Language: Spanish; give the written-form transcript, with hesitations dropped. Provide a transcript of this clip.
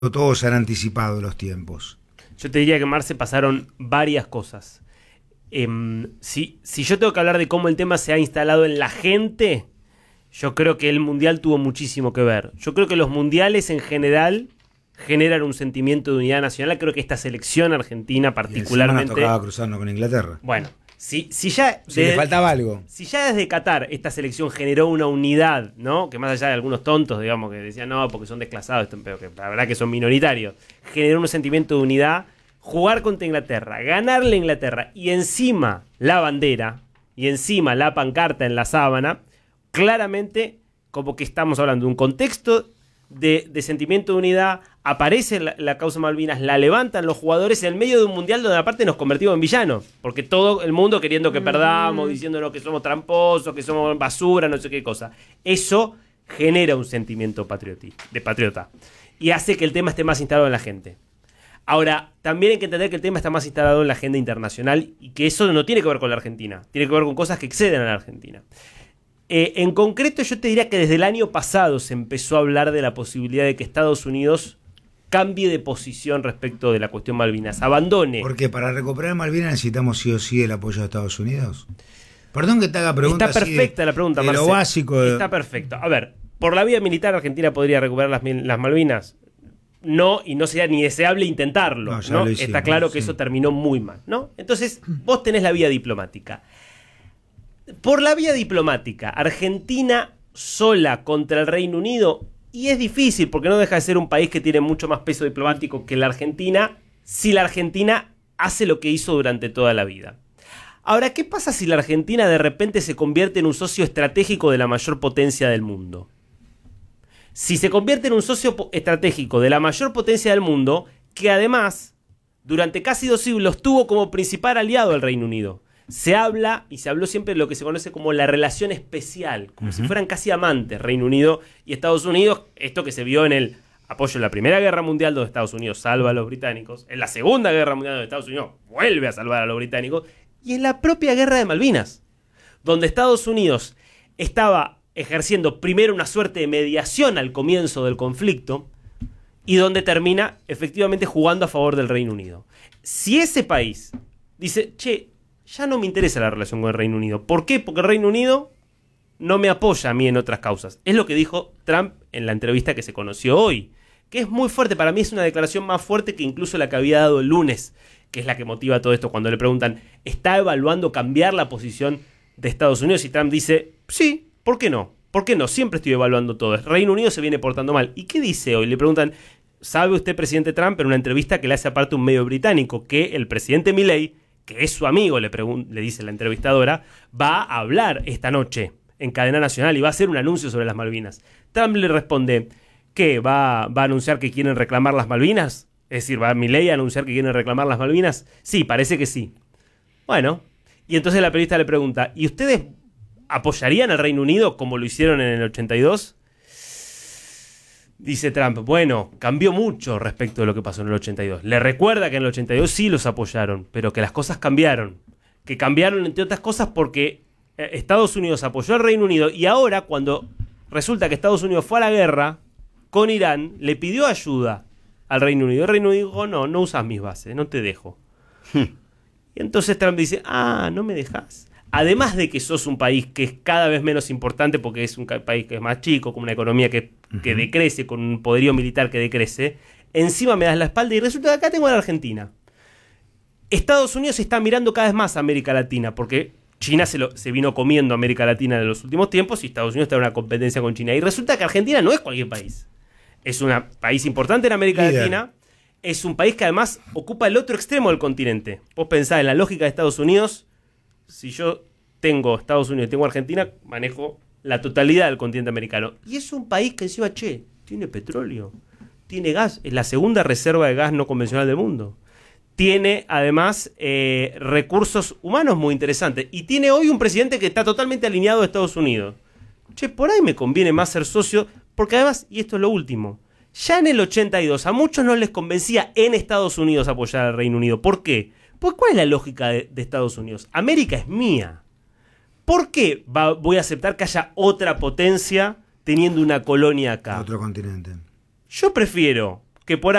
todos se han anticipado los tiempos. Yo te diría que en Marce pasaron varias cosas. Si yo tengo que hablar de cómo el tema se ha instalado en la gente, yo creo que el Mundial tuvo muchísimo que ver. Yo creo que los mundiales en general generan un sentimiento de unidad nacional. Creo que esta selección argentina particularmente... Y nos tocaba cruzarnos con Inglaterra. Bueno, si ya... Si le faltaba algo. Si ya desde Qatar esta selección generó una unidad, ¿no? Que más allá de algunos tontos, digamos, que decían no, porque son desclasados, pero que la verdad que son minoritarios, generó un sentimiento de unidad. Jugar contra Inglaterra, ganarle a Inglaterra y encima la bandera y encima la pancarta en la sábana, claramente como que estamos hablando de un contexto de sentimiento de unidad. Aparece la causa Malvinas, la levantan los jugadores en medio de un mundial donde aparte nos convertimos en villanos, porque todo el mundo queriendo que perdamos, diciéndonos que somos tramposos, que somos basura, no sé qué cosa. Eso genera un sentimiento de patriota y hace que el tema esté más instalado en la gente. Ahora, también hay que entender que el tema está más instalado en la agenda internacional y que eso no tiene que ver con la Argentina, tiene que ver con cosas que exceden a la Argentina. En concreto, yo te diría que desde el año pasado se empezó a hablar de la posibilidad de que Estados Unidos cambie de posición respecto de la cuestión Malvinas, abandone. Porque para recuperar Malvinas necesitamos sí o sí el apoyo de Estados Unidos. Perdón que te haga preguntas. Está perfecta la pregunta, Marcelo. Lo básico. Está perfecto. A ver, ¿por la vía militar Argentina podría recuperar las Malvinas? No, y no sería ni deseable intentarlo, ¿no? Está claro que eso terminó muy mal, ¿no? Entonces, vos tenés la vía diplomática. Por la vía diplomática, Argentina sola contra el Reino Unido, y es difícil porque no deja de ser un país que tiene mucho más peso diplomático que la Argentina, si la Argentina hace lo que hizo durante toda la vida. Ahora, ¿qué pasa si la Argentina de repente se convierte en un socio estratégico de la mayor potencia del mundo? Si se convierte en un socio estratégico de la mayor potencia del mundo, que además, durante casi 2 siglos, tuvo como principal aliado al Reino Unido. Se habla, y se habló siempre de lo que se conoce como la relación especial, como si fueran casi amantes, Reino Unido y Estados Unidos. Esto que se vio en el apoyo en la Primera Guerra Mundial, donde Estados Unidos salva a los británicos, en la Segunda Guerra Mundial, donde Estados Unidos vuelve a salvar a los británicos, y en la propia Guerra de Malvinas, donde Estados Unidos estaba ejerciendo primero una suerte de mediación al comienzo del conflicto y donde termina efectivamente jugando a favor del Reino Unido. Si ese país dice, che, ya no me interesa la relación con el Reino Unido. ¿Por qué? Porque el Reino Unido no me apoya a mí en otras causas. Es lo que dijo Trump en la entrevista que se conoció hoy, que es muy fuerte. Para mí es una declaración más fuerte que incluso la que había dado el lunes, que es la que motiva todo esto cuando le preguntan, ¿está evaluando cambiar la posición de Estados Unidos? Y Trump dice, sí. ¿Por qué no? ¿Por qué no? Siempre estoy evaluando todo. El Reino Unido se viene portando mal. ¿Y qué dice hoy? Le preguntan, ¿sabe usted, presidente Trump, en una entrevista que le hace aparte un medio británico, que el presidente Milei, que es su amigo, le dice la entrevistadora, va a hablar esta noche en cadena nacional y va a hacer un anuncio sobre las Malvinas? Trump le responde, ¿qué? ¿Va a anunciar que quieren reclamar las Malvinas? Es decir, ¿va Milei a anunciar que quieren reclamar las Malvinas? Sí, parece que sí. Bueno, y entonces la periodista le pregunta, ¿y ustedes apoyarían al Reino Unido como lo hicieron en el 82? Dice Trump, bueno, cambió mucho respecto de lo que pasó en el 82. Le recuerda que en el 82 sí los apoyaron, pero que las cosas cambiaron. Que cambiaron, entre otras cosas, porque Estados Unidos apoyó al Reino Unido y ahora, cuando resulta que Estados Unidos fue a la guerra con Irán, le pidió ayuda al Reino Unido. El Reino Unido dijo, no usas mis bases, no te dejo. Y entonces Trump dice, no me dejas. Además de que sos un país que es cada vez menos importante porque es un país que es más chico, con una economía que decrece, con un poderío militar que decrece, encima me das la espalda y resulta que acá tengo a la Argentina. Estados Unidos está mirando cada vez más a América Latina porque China se vino comiendo a América Latina en los últimos tiempos y Estados Unidos está en una competencia con China. Y resulta que Argentina no es cualquier país. Es un país importante en América Latina. Es un país que además ocupa el otro extremo del continente. Vos pensás en la lógica de Estados Unidos. Si yo tengo Estados Unidos y tengo Argentina, manejo la totalidad del continente americano. Y es un país que encima, tiene petróleo, tiene gas, es la segunda reserva de gas no convencional del mundo. Tiene además recursos humanos muy interesantes. Y tiene hoy un presidente que está totalmente alineado a Estados Unidos. Por ahí me conviene más ser socio, porque además, y esto es lo último, ya en el 82 a muchos no les convencía en Estados Unidos apoyar al Reino Unido. ¿Por qué? Pues ¿cuál es la lógica de Estados Unidos? América es mía. ¿Por qué voy a aceptar que haya otra potencia teniendo una colonia acá? Otro continente. Yo prefiero que por